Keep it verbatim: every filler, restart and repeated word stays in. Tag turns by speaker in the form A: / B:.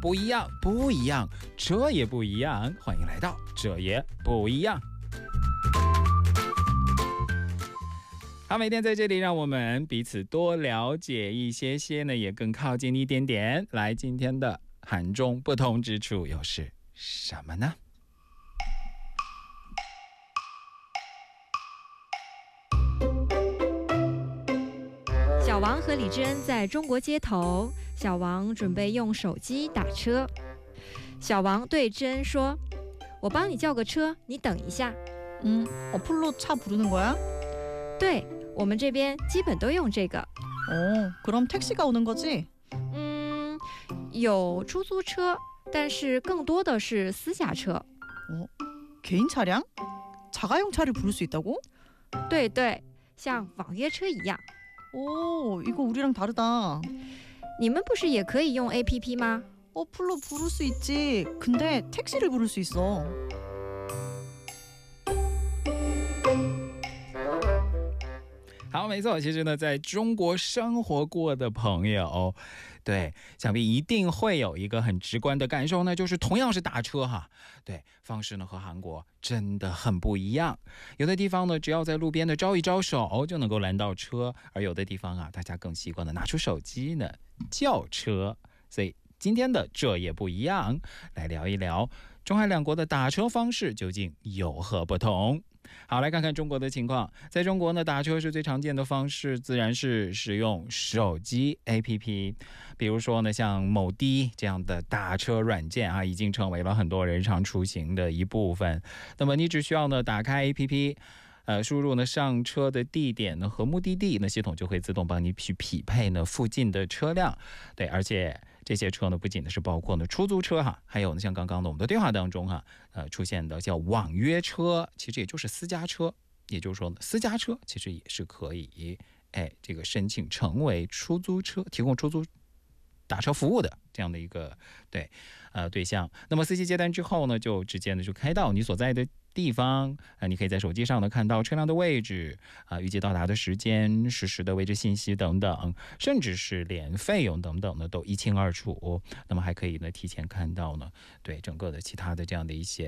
A: 不一样，不一样，这也不一样。欢迎来到这也不一样。好，每天在这里，让我们彼此多了解一些些呢，也更靠近一点点。来，今天的韩中不同之处又是什么呢？
B: 小王和李智恩在中国街头，小王准备用手机打车。小王对智恩说：“我帮你叫个车，你等一下。”
C: 嗯，어플로 차 부르는 거야?
B: 对，我们这边基本都用这个。
C: 어, 그럼 택시가 오는 거지?
B: 嗯，有出租车，但是更多的是私家车。
C: 어, 개인 차량? 자가용 차를 부를 수 있다고?
B: 对对，像网约车一样。
C: 오, 이거 우리랑 다르다.
B: 你们不是也可以用 A P P 吗？
C: 어플로 부를 수 있지. 근데 택시를 부를 수 있어.
A: 好，没错，其实呢，在中国生活过的朋友，对，想必一定会有一个很直观的感受呢，就是同样是打车哈，对，方式呢和韩国真的很不一样。有的地方呢，只要在路边的招一招手就能够拦到车，而有的地方啊，大家更习惯的拿出手机呢叫车。所以今天的这也不一样，来聊一聊中韩两国的打车方式究竟有何不同。好，来看看中国的情况。在中国呢，打车是最常见的方式，自然是使用手机 A P P。比如说呢，像某滴这样的打车软件啊，已经成为了很多日常出行的一部分。那么你只需要呢打开 A P P， 呃，输入呢上车的地点呢和目的地，那系统就会自动帮你去匹配呢附近的车辆。对，而且这些车呢，不仅呢是包括呢出租车哈，还有呢像刚刚的我们的对话当中哈，呃出现的叫网约车，其实也就是私家车，也就是说呢，私家车其实也是可以，哎，这个申请成为出租车，提供出租打车服务的这样的一个对呃对象。那么司机接单之后呢，就直接呢就开到你所在的地方，呃，你可以在手机上呢看到车辆的位置啊、呃，预计到达的时间、实时的位置信息等等，甚至是连费用等等呢都一清二楚。那么还可以呢提前看到呢，对整个的其他的这样的一些